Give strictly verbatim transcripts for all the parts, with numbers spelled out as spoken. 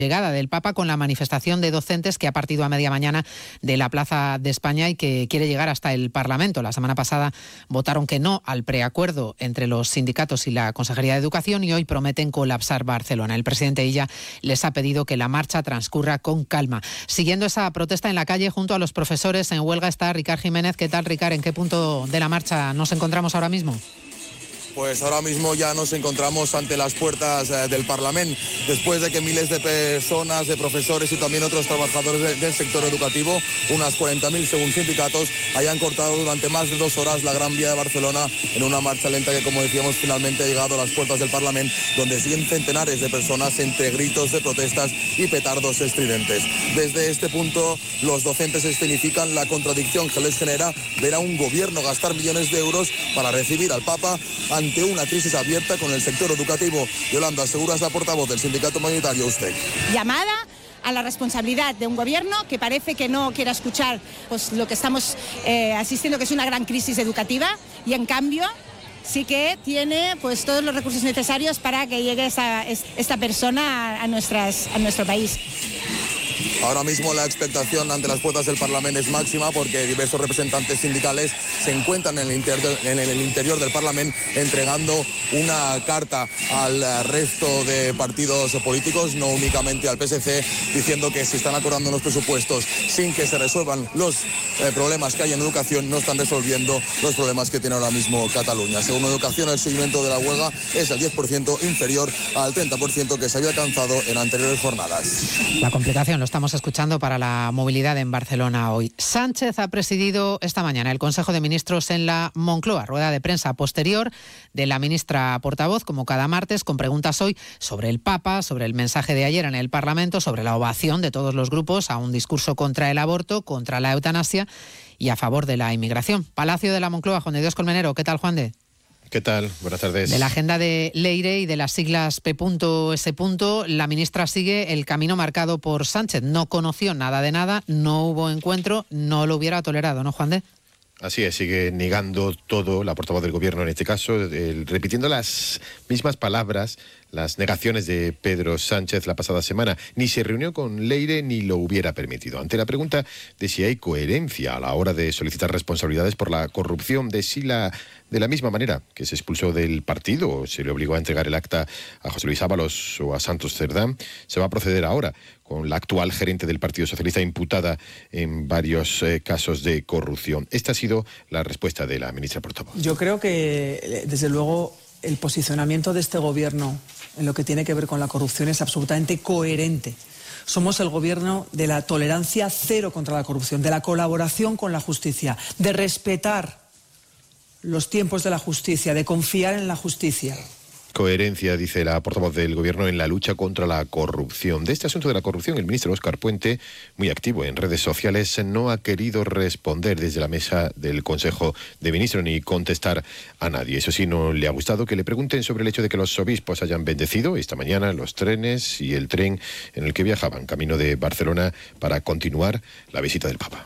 llegada del Papa con la manifestación de docentes que ha partido a media mañana de la Plaza de España y que quiere llegar hasta el Parlamento. La semana pasada votaron que no al preacuerdo entre los sindicatos y la Consejería de Educación y hoy prometen colapsar Barcelona. El presidente Illa les ha pedido que la marcha transcurra con calma. Siguiendo esa protesta en la calle junto a los profesores en huelga está Ricard Jiménez. ¿Qué tal, Ricard? ¿En qué punto de la marcha nos encontramos ahora mismo? Pues ahora mismo ya nos encontramos ante las puertas eh, del Parlamento, después de que miles de personas, de profesores y también otros trabajadores de, del sector educativo, unas cuarenta mil según sindicatos, hayan cortado durante más de dos horas la Gran Vía de Barcelona en una marcha lenta que, como decíamos, finalmente ha llegado a las puertas del Parlamento, donde siguen centenares de personas entre gritos de protestas y petardos estridentes. Desde este punto, los docentes escenifican la contradicción que les genera ver a un gobierno gastar millones de euros para recibir al Papa ante una crisis abierta con el sector educativo. Yolanda Segura es la portavoz del sindicato mayoritario U S T E C. Llamada a la responsabilidad de un gobierno que parece que no quiere escuchar pues, lo que estamos eh, asistiendo, que es una gran crisis educativa, y en cambio sí que tiene pues, todos los recursos necesarios para que llegue esta, esta persona a, a, nuestras, a nuestro país. Ahora mismo la expectación ante las puertas del Parlamento es máxima porque diversos representantes sindicales se encuentran en el interior, en el interior del Parlamento entregando una carta al resto de partidos políticos, no únicamente al P S C, diciendo que si están acordando los presupuestos sin que se resuelvan los eh, problemas que hay en educación, no están resolviendo los problemas que tiene ahora mismo Cataluña. Según Educación, el seguimiento de la huelga es al diez por ciento inferior al treinta por ciento que se había alcanzado en anteriores jornadas. La complicación lo estamos escuchando para la movilidad en Barcelona hoy. Sánchez ha presidido esta mañana el Consejo de Ministros en la Moncloa, rueda de prensa posterior de la ministra portavoz, como cada martes, con preguntas hoy sobre el Papa, sobre el mensaje de ayer en el Parlamento, sobre la ovación de todos los grupos a un discurso contra el aborto, contra la eutanasia y a favor de la inmigración. Palacio de la Moncloa, Juan de Dios Colmenero. ¿Qué tal, Juan de? ¿Qué tal? Buenas tardes. De la agenda de Leire y de las siglas P S. La ministra sigue el camino marcado por Sánchez. No conoció nada de nada, no hubo encuentro, no lo hubiera tolerado, ¿no, Juan de? Así es, sigue negando todo, la portavoz del gobierno en este caso, el, repitiendo las mismas palabras, las negaciones de Pedro Sánchez la pasada semana. Ni se reunió con Leire ni lo hubiera permitido. Ante la pregunta de si hay coherencia a la hora de solicitar responsabilidades por la corrupción, de si la, de la misma manera que se expulsó del partido o se le obligó a entregar el acta a José Luis Ábalos o a Santos Cerdán, se va a proceder ahora con la actual gerente del Partido Socialista imputada en varios eh, casos de corrupción. Esta ha sido la respuesta de la ministra portavoz. Yo creo que, desde luego, el posicionamiento de este gobierno en lo que tiene que ver con la corrupción es absolutamente coherente. Somos el gobierno de la tolerancia cero contra la corrupción, de la colaboración con la justicia, de respetar los tiempos de la justicia, de confiar en la justicia. Coherencia, dice la portavoz del gobierno, en la lucha contra la corrupción. De este asunto de la corrupción, el ministro Óscar Puente, muy activo en redes sociales, no ha querido responder desde la mesa del Consejo de Ministros ni contestar a nadie. Eso sí, no le ha gustado que le pregunten sobre el hecho de que los obispos hayan bendecido esta mañana los trenes y el tren en el que viajaban camino de Barcelona para continuar la visita del Papa.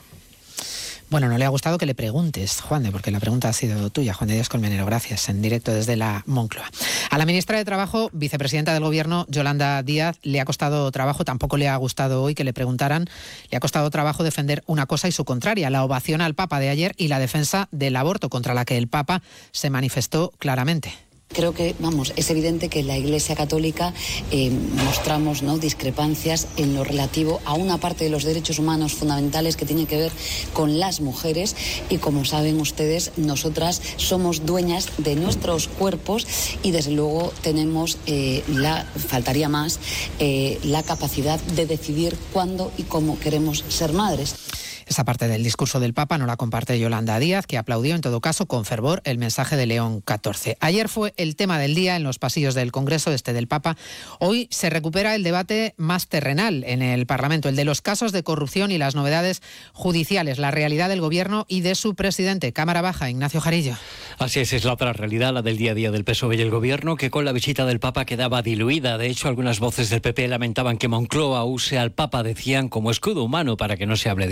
Bueno, no le ha gustado que le preguntes, Juan de, porque la pregunta ha sido tuya, Juan de Dios Colmenero. Gracias, en directo desde la Moncloa. A la ministra de Trabajo, vicepresidenta del Gobierno, Yolanda Díaz, le ha costado trabajo, tampoco le ha gustado hoy que le preguntaran, le ha costado trabajo defender una cosa y su contraria, la ovación al Papa de ayer y la defensa del aborto, contra la que el Papa se manifestó claramente. Creo que, vamos, es evidente que en la Iglesia Católica eh, mostramos, ¿no?, discrepancias en lo relativo a una parte de los derechos humanos fundamentales que tiene que ver con las mujeres y, como saben ustedes, nosotras somos dueñas de nuestros cuerpos y, desde luego, tenemos, eh, la, faltaría más, eh, la capacidad de decidir cuándo y cómo queremos ser madres. Esa parte del discurso del Papa no la comparte Yolanda Díaz, que aplaudió en todo caso con fervor el mensaje de León catorce. Ayer fue el tema del día en los pasillos del Congreso, este del Papa. Hoy se recupera el debate más terrenal en el Parlamento, el de los casos de corrupción y las novedades judiciales, la realidad del Gobierno y de su presidente. Cámara Baja, Ignacio Jarillo. Así es, es la otra realidad, la del día a día del P S O E y el Gobierno, que con la visita del Papa quedaba diluida. De hecho, algunas voces del P P lamentaban que Moncloa use al Papa, decían, como escudo humano para que no se hable de otra cosa.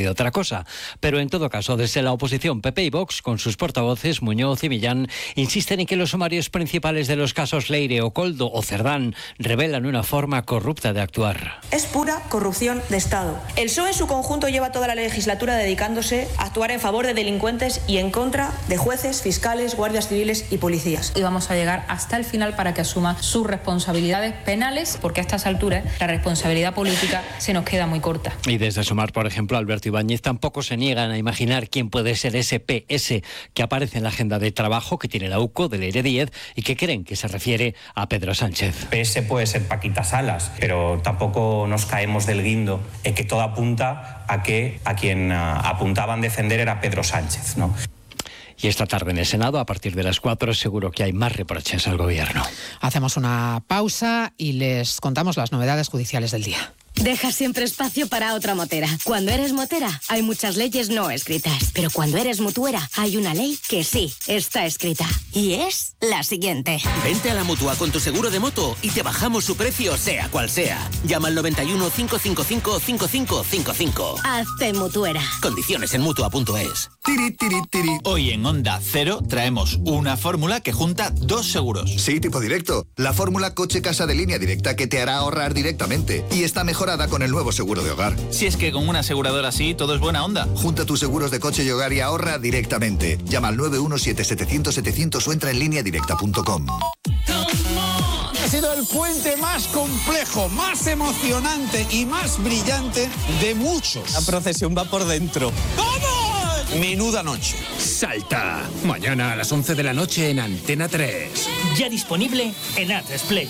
cosa. Pero en todo caso, desde la oposición, P P y Vox, con sus portavoces Muñoz y Millán, insisten en que los sumarios principales de los casos Leire o Koldo o Cerdán revelan una forma corrupta de actuar. Es pura corrupción de Estado. El P S O E en su conjunto lleva toda la legislatura dedicándose a actuar en favor de delincuentes y en contra de jueces, fiscales, guardias civiles y policías. Y vamos a llegar hasta el final para que asuma sus responsabilidades penales, porque a estas alturas la responsabilidad política se nos queda muy corta. Y desde Sumar, por ejemplo, Alberto Ibáñez tampoco se niegan a imaginar quién puede ser ese P S que aparece en la agenda de trabajo que tiene la U C O de Leire Díez y que creen que se refiere a Pedro Sánchez. P S puede ser Paquita Salas, pero tampoco nos caemos del guindo en que todo apunta a que a quien a, apuntaban defender era Pedro Sánchez, ¿no? Y esta tarde en el Senado, a partir de las cuatro, seguro que hay más reproches al Gobierno. Hacemos una pausa y les contamos las novedades judiciales del día. Deja siempre espacio para otra motera. Cuando eres motera, hay muchas leyes no escritas. Pero cuando eres mutuera, hay una ley que sí está escrita. Y es la siguiente. Vente a la Mutua con tu seguro de moto y te bajamos su precio, sea cual sea. Llama al noventa y uno, cinco cinco cinco, cinco cinco cinco cinco. Hazte mutuera. Condiciones en mutua punto es. Tiri, tiri, tiri. Hoy en Onda Cero traemos una fórmula que junta dos seguros. Sí, tipo directo. La fórmula coche-casa de Línea Directa que te hará ahorrar directamente. Y está mejorada con el nuevo seguro de hogar. Si es que con una aseguradora así, todo es buena onda. Junta tus seguros de coche y hogar y ahorra directamente. Llama al nueve uno siete, setecientos, setecientos o entra en línea directa punto com. Ha sido el puente más complejo, más emocionante y más brillante de muchos. La procesión va por dentro. ¡Vamos! Menuda noche. Salta. Mañana a las once de la noche en Antena tres. Ya disponible en A tres Player.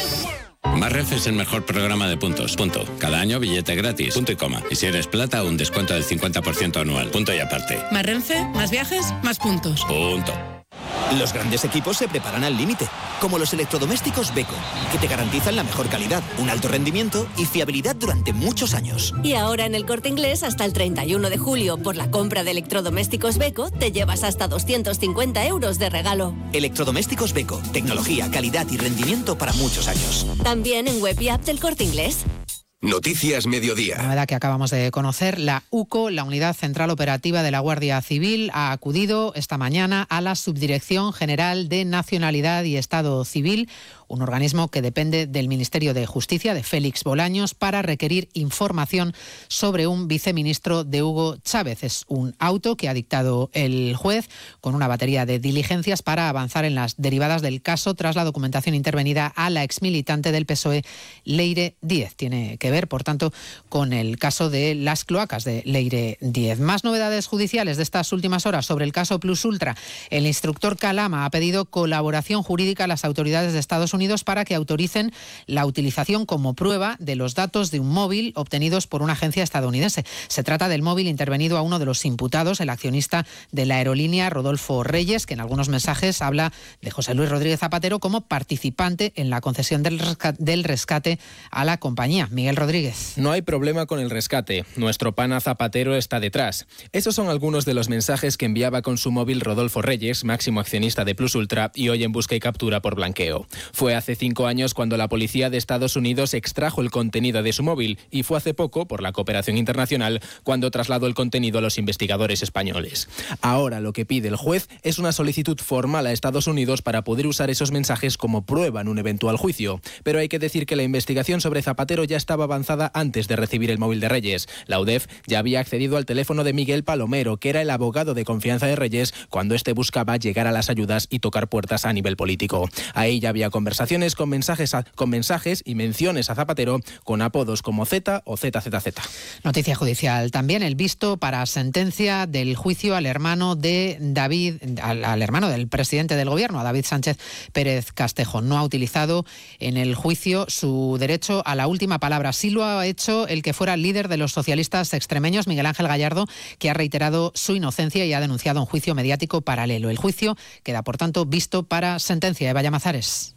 Más Renfe es el mejor programa de puntos. Punto. Cada año billete gratis. Punto y coma. Y si eres plata, un descuento del cincuenta por ciento anual. Punto y aparte. Más Renfe, más viajes, más puntos. Punto. Los grandes equipos se preparan al límite, como los electrodomésticos Beko, que te garantizan la mejor calidad, un alto rendimiento y fiabilidad durante muchos años. Y ahora en El Corte Inglés, hasta el treinta y uno de julio, por la compra de electrodomésticos Beko, te llevas hasta doscientos cincuenta euros de regalo. Electrodomésticos Beko, tecnología, calidad y rendimiento para muchos años. También en web y app del Corte Inglés. Noticias Mediodía. La novedad que acabamos de conocer, la U C O, la Unidad Central Operativa de la Guardia Civil, ha acudido esta mañana a la Subdirección General de Nacionalidad y Estado Civil, un organismo que depende del Ministerio de Justicia, de Félix Bolaños, para requerir información sobre un viceministro de Hugo Chávez. Es un auto que ha dictado el juez con una batería de diligencias para avanzar en las derivadas del caso tras la documentación intervenida a la exmilitante del P S O E, Leire Díez. Tiene que ver, por tanto, con el caso de las cloacas de Leire Díez. Más novedades judiciales de estas últimas horas sobre el caso Plus Ultra. El instructor Calama ha pedido colaboración jurídica a las autoridades de Estados Unidos para que autoricen la utilización como prueba de los datos de un móvil obtenidos por una agencia estadounidense. Se trata del móvil intervenido a uno de los imputados, el accionista de la aerolínea, Rodolfo Reyes, que en algunos mensajes habla de José Luis Rodríguez Zapatero como participante en la concesión del rescate, del rescate a la compañía. Miguel Rodríguez. No hay problema con el rescate. Nuestro pana Zapatero está detrás. Esos son algunos de los mensajes que enviaba con su móvil Rodolfo Reyes, máximo accionista de Plus Ultra y hoy en busca y captura por blanqueo. Fue hace cinco años cuando la policía de Estados Unidos extrajo el contenido de su móvil y fue hace poco, por la cooperación internacional, cuando trasladó el contenido a los investigadores españoles. Ahora lo que pide el juez es una solicitud formal a Estados Unidos para poder usar esos mensajes como prueba en un eventual juicio. Pero hay que decir que la investigación sobre Zapatero ya estaba avanzada antes de recibir el móvil de Reyes. La U D E F ya había accedido al teléfono de Miguel Palomero, que era el abogado de confianza de Reyes, cuando este buscaba llegar a las ayudas y tocar puertas a nivel político. Ahí ya había conversaciones con mensajes, a, con mensajes y menciones a Zapatero con apodos como Z o Z Z Z. Noticia judicial también, el visto para sentencia del juicio al hermano de David, al, al hermano del presidente del gobierno, a David Sánchez Pérez Castejo. No ha utilizado en el juicio su derecho a la última palabra. Sí lo ha hecho el que fuera líder de los socialistas extremeños, Miguel Ángel Gallardo, que ha reiterado su inocencia y ha denunciado un juicio mediático paralelo. El juicio queda, por tanto, visto para sentencia. Eva Llamazares.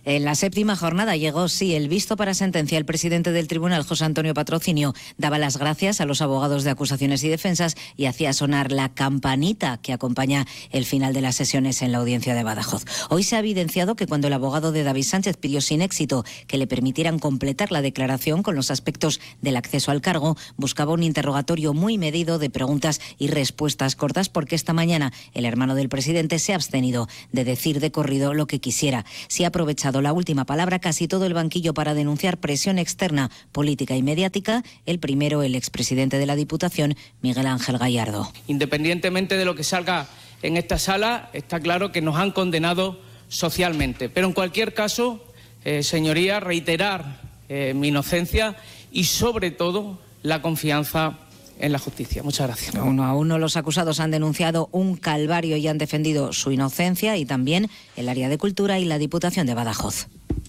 En la séptima jornada llegó, sí, el visto para sentencia. El presidente del tribunal, José Antonio Patrocinio, daba las gracias a los abogados de acusaciones y defensas y hacía sonar la campanita que acompaña el final de las sesiones en la audiencia de Badajoz. Hoy se ha evidenciado que cuando el abogado de David Sánchez pidió sin éxito que le permitieran completar la declaración con los aspectos del acceso al cargo, buscaba un interrogatorio muy medido de preguntas y respuestas cortas, porque esta mañana el hermano del presidente se ha abstenido de decir de corrido lo que quisiera. Se ha aprovechado la última palabra casi todo el banquillo para denunciar presión externa, política y mediática. El primero, el expresidente de la Diputación, Miguel Ángel Gallardo. Independientemente de lo que salga en esta sala, está claro que nos han condenado socialmente. Pero en cualquier caso, eh, señoría, reiterar eh, mi inocencia y sobre todo la confianza en la justicia. Muchas gracias. Uno a uno los acusados han denunciado un calvario y han defendido su inocencia, y también el área de cultura y la Diputación de Badajoz.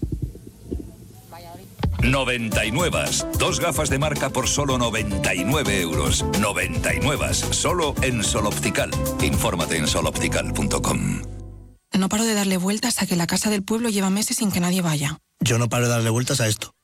noventa y nueve. Dos gafas de marca por solo noventa y nueve euros. noventa y nueve. Solo en Sol Optical. Infórmate en sol optical punto com. No paro de darle vueltas a que la casa del pueblo lleva meses sin que nadie vaya. Yo no paro de darle vueltas a esto.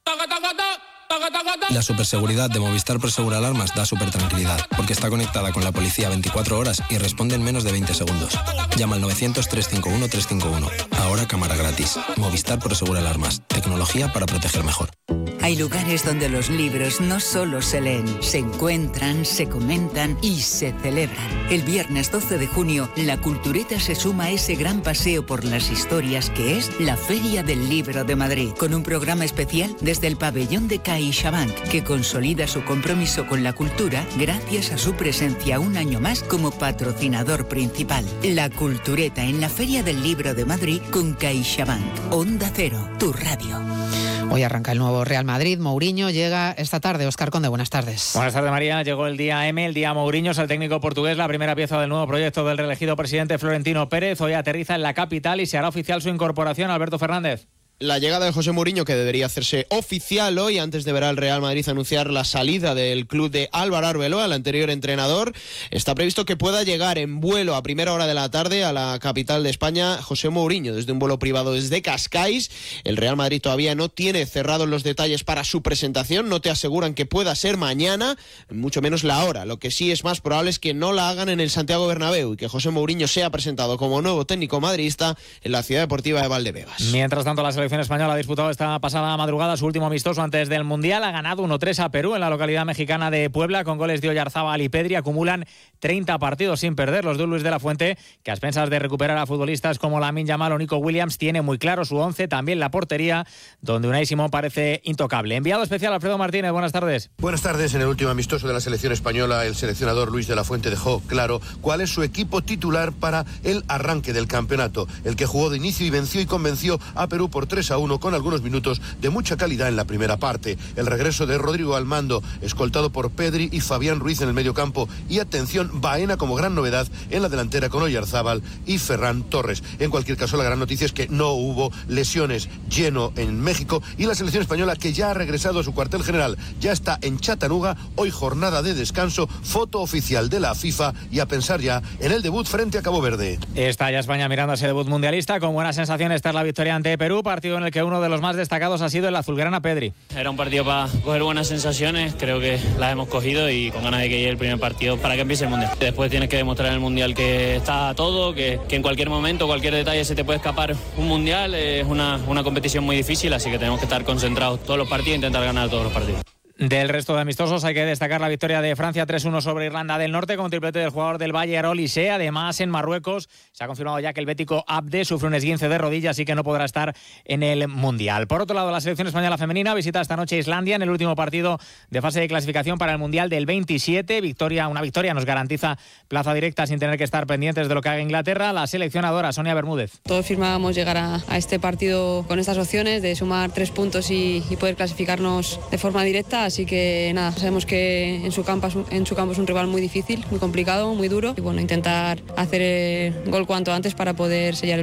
La superseguridad de Movistar Prosegur Alarmas da súper tranquilidad, porque está conectada con la policía veinticuatro horas y responde en menos de veinte segundos. Llama al novecientos, trescientos cincuenta y uno, trescientos cincuenta y uno. Ahora cámara gratis. Movistar Prosegur Alarmas. Tecnología para proteger mejor. Hay lugares donde los libros no solo se leen, se encuentran, se comentan y se celebran. El viernes doce de junio, la Cultureta se suma a ese gran paseo por las historias que es la Feria del Libro de Madrid, con un programa especial desde el pabellón de CaixaBank, que consolida su compromiso con la cultura gracias a su presencia un año más como patrocinador principal. La Cultureta en la Feria del Libro de Madrid con CaixaBank. Onda Cero, tu radio. Hoy arranca el nuevo Real Madrid. Mourinho llega esta tarde. Óscar Conde, buenas tardes. Buenas tardes, María. Llegó el día M, el día Mourinho, es el técnico portugués, la primera pieza del nuevo proyecto del reelegido presidente Florentino Pérez. Hoy aterriza en la capital y se hará oficial su incorporación. Alberto Fernández. La llegada de José Mourinho, que debería hacerse oficial hoy, antes de ver al Real Madrid anunciar la salida del club de Álvaro Arbeloa, el anterior entrenador. Está previsto que pueda llegar en vuelo a primera hora de la tarde a la capital de España José Mourinho, desde un vuelo privado desde Cascais. El Real Madrid todavía no tiene cerrados los detalles para su presentación, no te aseguran que pueda ser mañana, mucho menos la hora. Lo que sí es más probable es que no la hagan en el Santiago Bernabéu y que José Mourinho sea presentado como nuevo técnico madridista en la Ciudad Deportiva de Valdebebas. Mientras tanto, la selección española ha disputado esta pasada madrugada su último amistoso antes del Mundial. Ha ganado uno tres a Perú en la localidad mexicana de Puebla con goles de Oyarzábal y Pedri. Acumulan treinta partidos sin perder los de Luis de la Fuente, que a expensas de recuperar a futbolistas como Lamine Yamal o Nico Williams tiene muy claro su once, también la portería, donde Unai Simón parece intocable. Enviado especial Alfredo Martínez, buenas tardes. Buenas tardes. En el último amistoso de la selección española, el seleccionador Luis de la Fuente dejó claro cuál es su equipo titular para el arranque del campeonato, el que jugó de inicio y venció y convenció a Perú por tres a uno con algunos minutos de mucha calidad en la primera parte. El regreso de Rodrigo al mando, escoltado por Pedri y Fabián Ruiz en el medio campo, y atención, Baena como gran novedad en la delantera con Oyarzábal y Ferran Torres. En cualquier caso, la gran noticia es que no hubo lesiones, lleno en México, y la selección española, que ya ha regresado a su cuartel general, ya está en Chattanooga, hoy jornada de descanso, foto oficial de la FIFA, y a pensar ya en el debut frente a Cabo Verde. Está ya España mirando a ese debut mundialista con buenas sensaciones tras la victoria ante Perú, partido en el que uno de los más destacados ha sido el azulgrana Pedri. Era un partido para coger buenas sensaciones, creo que las hemos cogido y con ganas de que llegue el primer partido para que empiece el Mundial. Después tienes que demostrar en el Mundial que está todo, que, que en cualquier momento, cualquier detalle se te puede escapar un Mundial. Es una, una competición muy difícil, así que tenemos que estar concentrados todos los partidos e intentar ganar todos los partidos. Del resto de amistosos hay que destacar la victoria de Francia tres uno sobre Irlanda del Norte con triplete del jugador del Bayern Olise. Además, en Marruecos se ha confirmado ya que el bético Abde sufre un esguince de rodilla, así que no podrá estar en el Mundial. Por otro lado, la selección española femenina visita esta noche Islandia en el último partido de fase de clasificación para el Mundial del veintisiete. Victoria, una victoria nos garantiza plaza directa sin tener que estar pendientes de lo que haga Inglaterra. La seleccionadora Sonia Bermúdez. Todos firmábamos llegar a, a este partido con estas opciones de sumar tres puntos y, y poder clasificarnos de forma directa. Así que nada, sabemos que en su campo, en su campo es un rival muy difícil, muy complicado, muy duro. Y bueno, intentar hacer el gol cuanto antes para poder sellar el pase.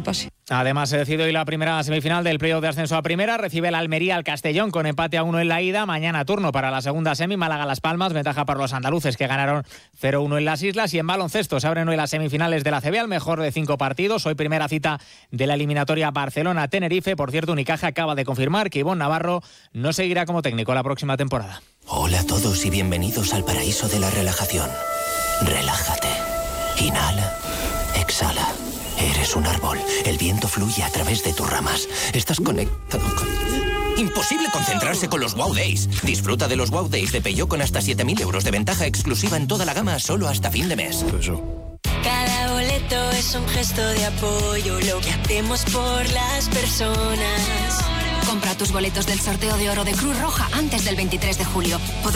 Además, se decide hoy la primera semifinal del playoff de ascenso a primera. Recibe la Almería al Castellón con empate a uno en la ida. Mañana turno para la segunda semi. Málaga-Las Palmas, ventaja para los andaluces que ganaron cero uno en las Islas. Y en baloncesto se abren hoy las semifinales de la A C B al mejor de cinco partidos. Hoy primera cita de la eliminatoria Barcelona-Tenerife. Por cierto, Unicaja acaba de confirmar que Ivonne Navarro no seguirá como técnico la próxima temporada. Hola a todos y bienvenidos al paraíso de la relajación. Relájate. Inhala. Exhala. Eres un árbol. El viento fluye a través de tus ramas. Estás conectado con... Imposible concentrarse con los Wow Days. Disfruta de los Wow Days de Peugeot con hasta siete mil euros de ventaja exclusiva en toda la gama solo hasta fin de mes. Cada boleto es un gesto de apoyo, lo que hacemos por las personas. Compra tus boletos del sorteo de oro de Cruz Roja antes del veintitrés de julio.